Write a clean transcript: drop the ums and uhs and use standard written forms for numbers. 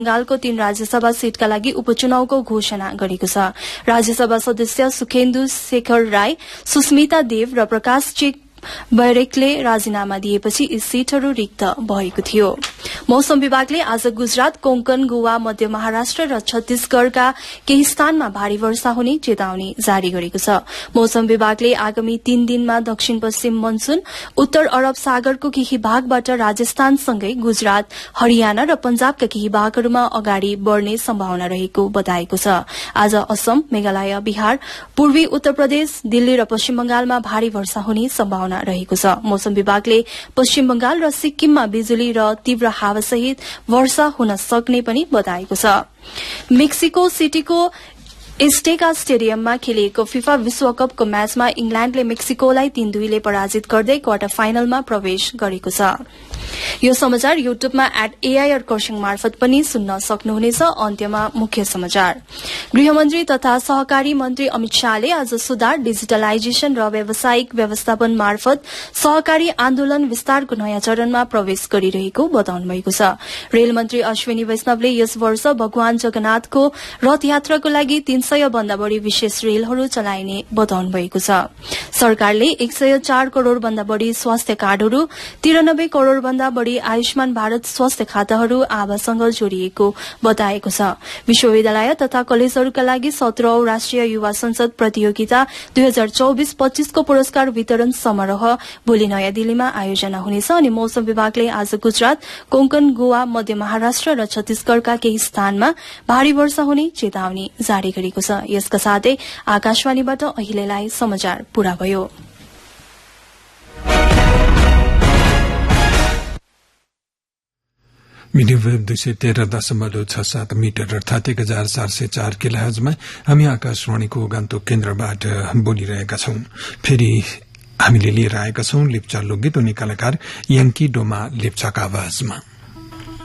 बंगालको 3 राज्यसभा सीटका लागि उपचुनावको घोषणा गरेको छ। राज्यसभा सदस्य सुखेन्दु शेखर राय, सुस्मिता देव र प्रकाश बैरेकले राजीनामा दिएपछि यी सीटहरू रिक्त भएको थियो। मौसम विभागले आज गुजरात, कोंकण, गोवा, मध्य महाराष्ट्र र छत्तीसगढ़का केही स्थानमा भारी वर्षा हुने चेतावनी जारी गरेको छ। मौसम विभागले आगामी 3 दिनमा दक्षिण पश्चिम मनसून उत्तर अरब सागरको केही भागबाट राजस्थानसँगै गुजरात, हरियाणा र पंजाबका केही भागहरूमा अगाडि बढ़ने सम्भावना रहेको बताएको छ। आज असम, मेघालय, बिहार, पूर्वी उत्तर प्रदेश, दिल्ली र पश्चिम बंगालमा भारी वर्षा हुने सम्भावना रहेको छ। मौसम विभागले पश्चिम बंगाल र सिक्किममा बिजुली र तीव्र हावासहित वर्षा हुन सक्ने पनि बताएको छ। मेक्सिको सिटीको एस्टेका स्टेडियममा खेलिएको फिफा विश्वकपको म्याचमा इंग्ल्याण्डले मेक्सिकोलाई 3-2 ले पराजित गर्दै क्वार्टर फाइनलमा प्रवेश गरेको छ। यो समाचार युट्युबमा @AIR खरसाङ मार्फत पनि सुन्न सक्नुहुनेछ। अन्त्यमा मुख्य समाचार। गृहमन्त्री तथा सहकारी मन्त्री अमित शाहले आज सुधार, डिजिटलाइजेशन र व्यावसायिक व्यवस्थापन मार्फत सहकारी आन्दोलन विस्तारको नयाँ चरणमा प्रवेश गरिरहेको बताउनु भएको छ। रेल मन्त्री अश्विनी वैष्णवले यस वर्ष भगवान जगन्नाथको रथ यात्राको लागि 300 भन्दा बढ़ी विशेष रेलहरू चलाइने बताउनु भएको छ। सरकारले 104 करोड़ भन्दा बढ़ी स्वास्थ्य कार्डहरू, 93 करोड़ भन्दा बढ़ी आयुष्मान भारत स्वास्थ्य खाताहरू आभासँग जोडिएको बताएको छ। विश्वविद्यालय तथा कलेजहरूका लागि 17औं राष्ट्रिय युवा संसद प्रतियोगिता 2024-25 को पुरस्कार वितरण समारोह भोलि नयाँ दिल्लीमा आयोजना हुनेछ। अनि मौसम विभागले आज गुजरात, कोंकण, गोवा, मध्य महाराष्ट्र र छत्तीसगढ़का केही स्थानमा भारी वर्षा हुने चेतावनी जारी गरेको छ। यसका साथै आकाशवाणीबाट अहिलेलाई समाचार पूरा भयो। मीडियम वेभ 213.67 मिटर अर्थात 1404 किलोहर्जमा हामी आकाशवाणीको गान्तोक केन्द्रबाट बोलिरहेका छौं। फेरि हामीले लिएर आएका छौं लेप्चा लोकगीत। उनी कलाकार याङ्की डोमा लेप्चाका आवाजमा।